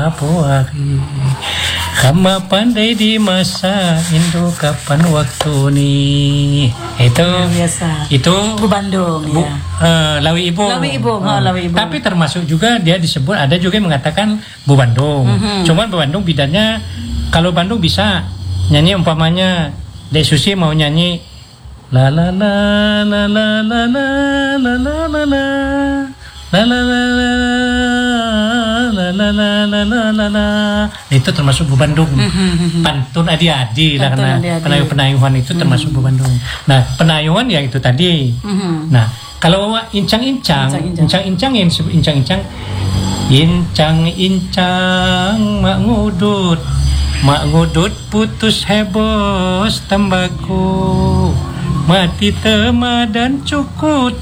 Puari. Kama pandai di masa Indo kapan waktu ni. Itu biasa. Itu Bu Bandung ya. Lawi Ibo. Lawi Ibo. Tapi termasuk juga dia disebut, ada juga yang mengatakan Bu Bandung. Cuman Bu Bandung bidannya, kalau Bandung bisa nyanyi umpamanya Dek Susi mau nyanyi la la la la la la la la la la la la la la, itu termasuk Bu Bandung. Pantun adi-adi lah, karena penayuan itu termasuk Bu Bandung. Nah, penayuan ya itu tadi. Nah, kalau incang-incang yang disebut incang-incang mak ngudut putus hebos tembaku, mati tema dan cukut,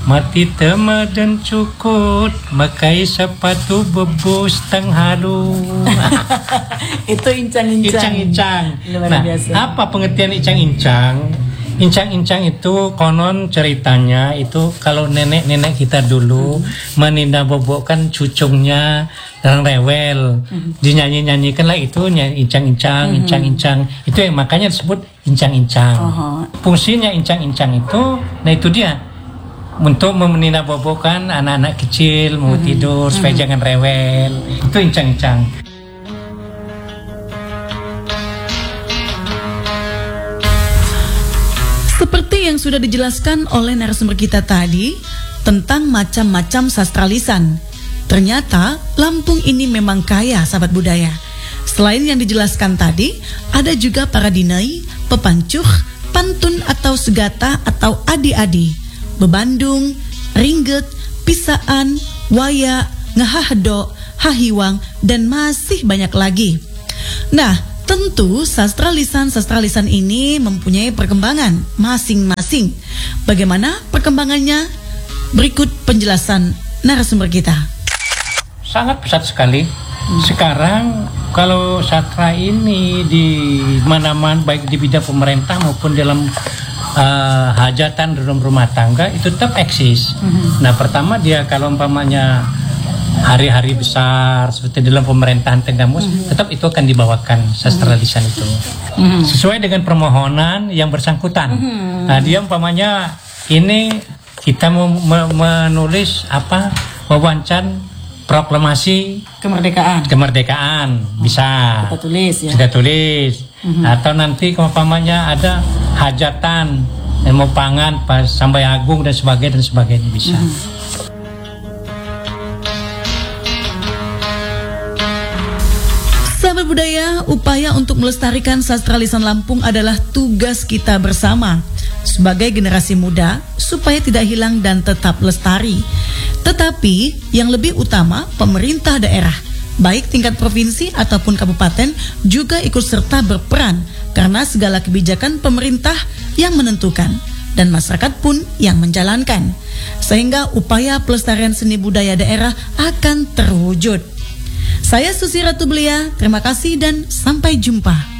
makai sepatu bebus tang halu. Itu incang-incang. Nah, apa pengertian incang-incang? Incang-incang itu konon ceritanya itu kalau nenek-nenek kita dulu menindabobokkan cucungnya dan rewel, dinyanyi-nyanyikan lah itu incang-incang, incang-incang. Itu yang makanya disebut incang-incang. Fungsinya incang-incang itu, nah itu dia, untuk menindabobokkan anak-anak kecil mau tidur supaya jangan rewel. Itu incang-incang. Seperti yang sudah dijelaskan oleh narasumber kita tadi tentang macam-macam sastra lisan. Ternyata Lampung ini memang kaya, sahabat budaya. Selain yang dijelaskan tadi, ada juga paradinai, pepancuh, pantun atau segata atau adi-adi, bebandung, ringget, pisaan, waya, ngahahdo, hahiwang, dan masih banyak lagi. Nah, tentu sastra lisan ini mempunyai perkembangan masing-masing. Bagaimana perkembangannya? Berikut penjelasan narasumber kita. Sangat pesat sekali. Sekarang kalau sastra ini di mana-mana, baik di bidang pemerintah maupun dalam hajatan dalam rumah tangga, itu tetap eksis. Nah, pertama dia kalau umpamanya hari-hari besar seperti dalam pemerintahan Tenggamus, tetap itu akan dibawakan sastra lisan itu sesuai dengan permohonan yang bersangkutan. Nah, dia umpamanya ini kita mau menulis wawancan proklamasi kemerdekaan bisa kita tulis atau nanti umpamanya ada hajatan ilmu pangan sampai agung dan sebagainya bisa. Sahabat budaya, upaya untuk melestarikan sastra lisan Lampung adalah tugas kita bersama sebagai generasi muda supaya tidak hilang dan tetap lestari. Tetapi yang lebih utama, pemerintah daerah, baik tingkat provinsi ataupun kabupaten, juga ikut serta berperan karena segala kebijakan pemerintah yang menentukan dan masyarakat pun yang menjalankan, sehingga upaya pelestarian seni budaya daerah akan terwujud. Saya Susi Ratu Belia, terima kasih dan sampai jumpa.